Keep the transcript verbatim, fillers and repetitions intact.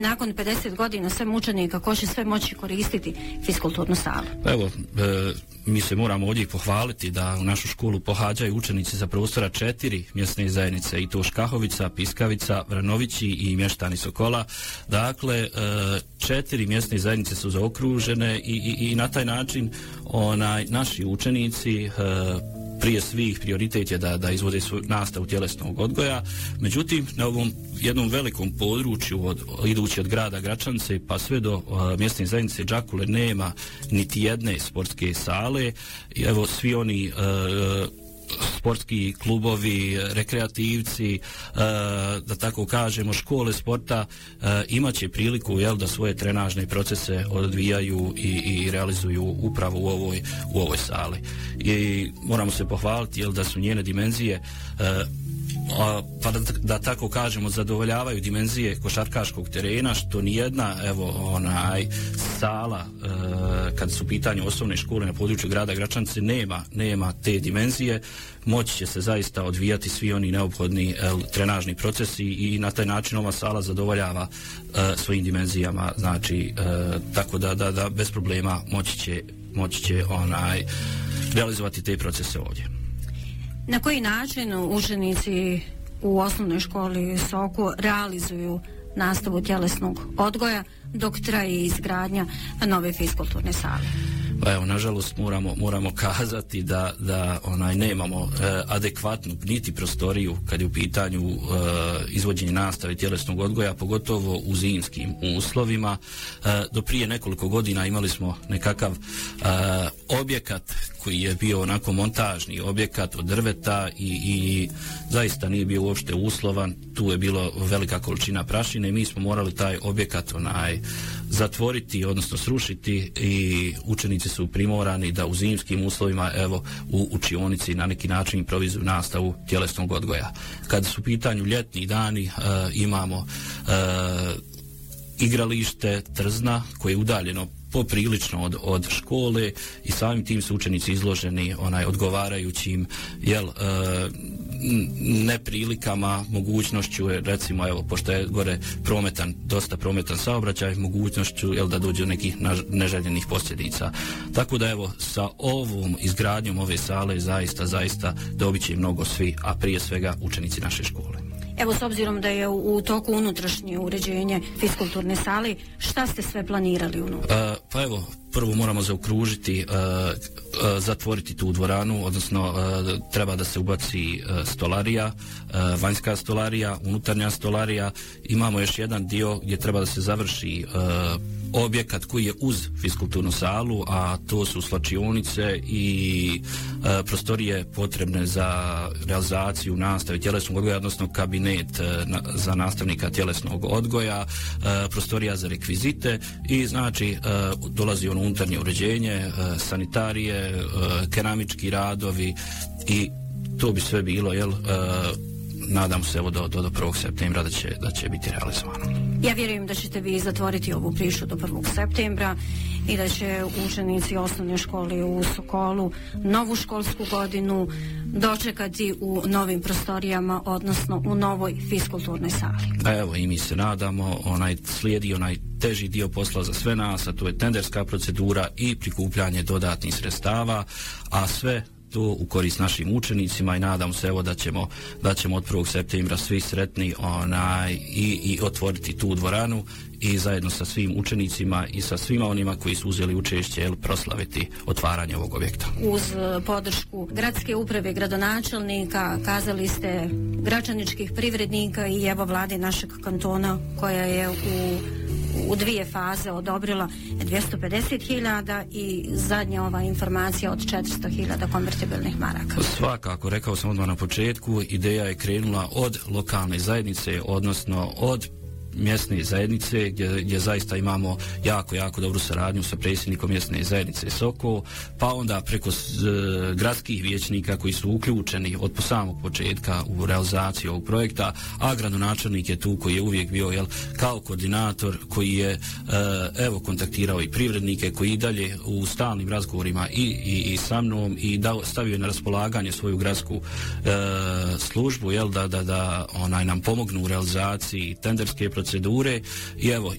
Nakon pedeset godina sve učenika ko će sve moći koristiti fiskulturnu salu? Evo, e, mi se moramo ovdje pohvaliti da u našu školu pohađaju učenici za prostora četiri mjesne zajednice, i to Škahovica, Piskavica, Vranovići i mještani Sokola. Dakle, e, četiri mjesne zajednice su zaokružene i, i, i na taj način onaj, naši učenici e, prije svih prioritet je da, da izvode svoju nastavu tjelesnog odgoja. Međutim, na ovom jednom velikom području od, idući od grada Gračance pa sve do uh, mjesne zajednice Đakule nema niti jedne sportske sale. I evo, svi oni uh, sportski klubovi, rekreativci, uh, da tako kažemo, škole sporta uh, imaće priliku, jel, da svoje trenažne procese odvijaju i, i realizuju upravo u ovoj, u ovoj sali. I moramo se pohvaliti, jel, da su njene dimenzije uh, A, pa da, da tako kažemo zadovoljavaju dimenzije košarkaškog terena, što nijedna evo onaj sala e, kad su u pitanju osnovne škole na području grada Gračance nema, nema te dimenzije. Moći će se zaista odvijati svi oni neophodni el, trenažni procesi i na taj način ova sala zadovoljava e, svojim dimenzijama, znači e, tako da, da, da bez problema moći će, moći će onaj realizovati te procese ovdje. Na koji način učenici u osnovnoj školi Soku realizuju nastavu tjelesnog odgoja dok traje izgradnja nove fiskulturne sale? Pa evo, nažalost moramo, moramo kazati da, da onaj nemamo e, adekvatnu niti prostoriju kad je u pitanju e, izvođenje nastave tjelesnog odgoja, pogotovo u zimskim uslovima. E, do prije nekoliko godina imali smo nekakav e, objekat koji je bio onako montažni objekat od drveta i, i zaista nije bio uopšte uslovan. Tu je bilo velika količina prašine i mi smo morali taj objekat onaj zatvoriti, odnosno srušiti, i učenici su primorani da u zimskim uslovima evo u učionici na neki način improvizuju nastavu tjelesnog odgoja. Kad su u pitanju ljetni dani, e, imamo e, igralište Trzna koje je udaljeno poprilično od, od škole i samim tim su učenici izloženi onaj odgovarajućim jel, e, neprilikama, mogućnošću, recimo evo, pošto je gore prometan, dosta prometan saobraćaj, mogućnošću jel, da dođe do nekih neželjenih posljedica. Tako da evo, sa ovom izgradnjom ove sale zaista, zaista dobit će mnogo svi, a prije svega učenici naše škole. Evo, s obzirom da je u toku unutrašnje uređenje fiskulturne sale, šta ste sve planirali unutra? Uh, pa evo, prvo moramo zaokružiti, uh, uh, zatvoriti tu dvoranu, odnosno uh, treba da se ubaci uh, stolarija, uh, vanjska stolarija, unutarnja stolarija. Imamo još jedan dio gdje treba da se završi uh, objekat koji je uz fiskulturnu salu, a to su slačionice i e, prostorije potrebne za realizaciju nastave tjelesnog odgoja, odnosno kabinet e, na, za nastavnika tjelesnog odgoja, e, prostorija za rekvizite i znači e, dolazi ono unutarnje uređenje, e, sanitarije, e, keramički radovi i to bi sve bilo, jel, e, nadam se evo do, do, do prvog septembra da će, da će biti realizovano. Ja vjerujem da ćete vi zatvoriti ovu priču do prvog septembra i da će učenici osnovne škole u Sokolu novu školsku godinu dočekati u novim prostorijama, odnosno u novoj fiskulturnoj sali. Evo, i mi se nadamo, onaj slijedi onaj teži dio posla za sve nas, a to je tenderska procedura i prikupljanje dodatnih sredstava, a sve to u korist našim učenicima i nadam se evo da ćemo, da ćemo od prvog septembra svi sretni onaj, i, i otvoriti tu dvoranu i zajedno sa svim učenicima i sa svima onima koji su uzeli učešće jel, proslaviti otvaranje ovog objekta. Uz podršku gradske uprave, gradonačelnika, kazali ste gračaničkih privrednika i evo vlade našeg kantona koja je u u dvije faze odobrila dvjesto pedeset hiljada i zadnja ova informacija od četiristo hiljada konvertibilnih maraka. Svakako, rekao sam odmah na početku, ideja je krenula od lokalne zajednice, odnosno od mjesne zajednice gdje, gdje zaista imamo jako, jako dobru saradnju sa predsjednikom mjesne zajednice Sokol, pa onda preko z, gradskih vijećnika koji su uključeni od po samog početka u realizaciju ovog projekta, a gradonačelnik je tu koji je uvijek bio jel, kao koordinator koji je e, evo kontaktirao i privrednike koji i dalje u stalnim razgovorima i, i, i sa mnom i dao, stavio na raspolaganje svoju gradsku e, službu jel, da, da, da onaj nam pomognu u realizaciji tenderske procedure i evo